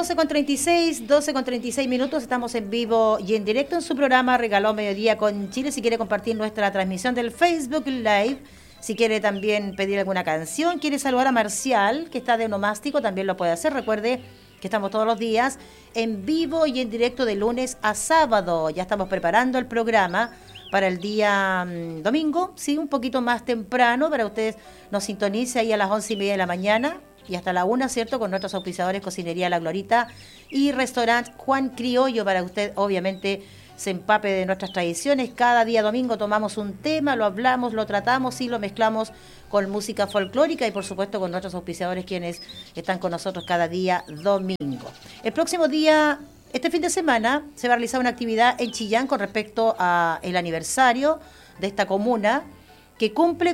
12:36 minutos, estamos en vivo y en directo en su programa Regaló Mediodía con Chile. Si quiere compartir nuestra transmisión del Facebook Live, si quiere también pedir alguna canción, quiere saludar a Marcial, que está de onomástico, también lo puede hacer. Recuerde que estamos todos los días en vivo y en directo de lunes a sábado. Ya estamos preparando el programa para el día domingo, sí, un poquito más temprano, para ustedes nos sintonice ahí a las 11:30 de la mañana. Y hasta la 1, ¿cierto? Con nuestros auspiciadores Cocinería La Glorita y Restaurante Juan Criollo, para que usted obviamente se empape de nuestras tradiciones. Cada día domingo tomamos un tema, lo hablamos, lo tratamos y lo mezclamos con música folclórica y por supuesto con nuestros auspiciadores quienes están con nosotros cada día domingo. El próximo día, este fin de semana, se va a realizar una actividad en Chillán con respecto al aniversario de esta comuna que cumple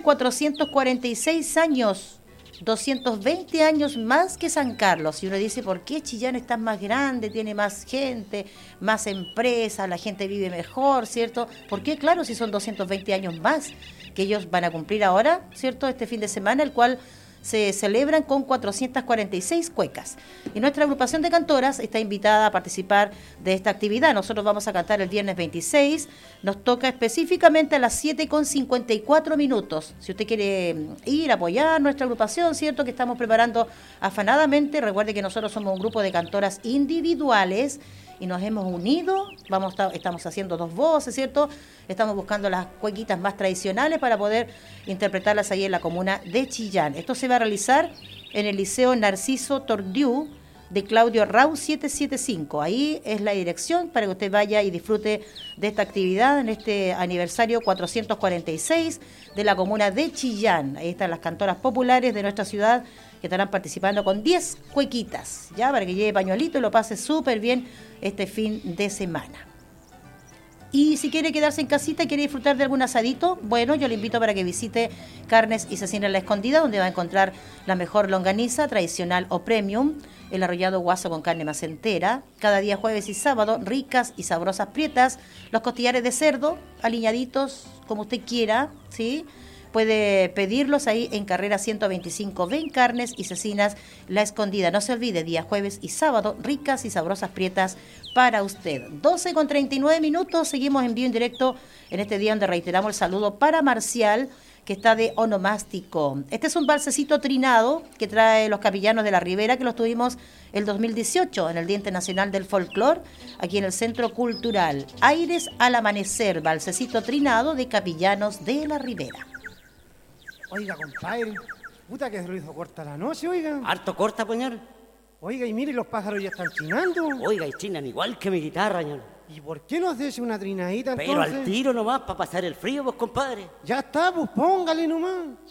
446 años. 220 años más que San Carlos. Y uno dice, ¿por qué Chillán está más grande, tiene más gente, más empresas, la gente vive mejor, ¿cierto? ¿Por qué? Claro, si son 220 años más que ellos van a cumplir ahora, ¿cierto? Este fin de semana, el cual se celebran con 446 cuecas. Y nuestra agrupación de cantoras está invitada a participar de esta actividad. Nosotros vamos a cantar el viernes 26. Nos toca específicamente a las 7:54. Si usted quiere ir a apoyar nuestra agrupación, ¿cierto? Que estamos preparando afanadamente. Recuerde que nosotros somos un grupo de cantoras individuales y nos hemos unido, estamos haciendo 2 voces, ¿cierto? Estamos buscando las cuequitas más tradicionales para poder interpretarlas ahí en la comuna de Chillán. Esto se va a realizar en el Liceo Narciso Tordiú de Claudio Rau 775. Ahí es la dirección para que usted vaya y disfrute de esta actividad en este aniversario 446 de la comuna de Chillán. Ahí están las cantoras populares de nuestra ciudad que estarán participando con 10 cuequitas, ya para que lleve pañuelito y lo pase súper bien este fin de semana. Y si quiere quedarse en casita y quiere disfrutar de algún asadito, bueno, yo le invito para que visite Carnes y Cecina La Escondida, donde va a encontrar la mejor longaniza, tradicional o premium, el arrollado guaso con carne más entera, cada día jueves y sábado, ricas y sabrosas prietas, los costillares de cerdo, aliñaditos como usted quiera, ¿sí? Puede pedirlos ahí en carrera 125 en Carnes y Cecinas La Escondida. No se olvide, día jueves y sábado, ricas y sabrosas prietas para usted. 12:39, seguimos en vivo en directo en este día donde reiteramos el saludo para Marcial, que está de onomástico. Este es un valsecito trinado que trae los Capillanos de la Ribera, que los tuvimos el 2018 en el Día Internacional del Folclor, aquí en el Centro Cultural. Aires al amanecer, valsecito trinado de Capillanos de la Ribera. Oiga, compadre, puta que se hizo corta la noche, oiga. ¿Harto corta, señor? Oiga, y mire, los pájaros ya están trinando. Oiga, y trinan igual que mi guitarra, señor. ¿Y por qué no haces una trinadita entonces? Pero al tiro nomás, para pasar el frío, pues, compadre. Ya está, pues póngale nomás.